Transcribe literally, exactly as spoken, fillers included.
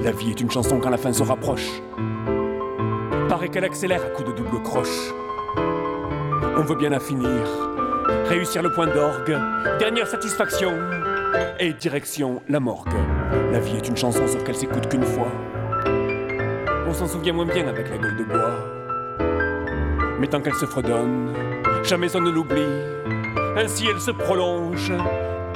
La vie est une chanson quand la fin se rapproche. Paraît qu'elle accélère à coups de double croche. On veut bien la finir, réussir le point d'orgue, dernière satisfaction, et direction la morgue. La vie est une chanson sauf qu'elle s'écoute qu'une fois. On s'en souvient moins bien avec la gueule de bois. Mais tant qu'elle se fredonne, jamais on ne l'oublie. Ainsi elle se prolonge,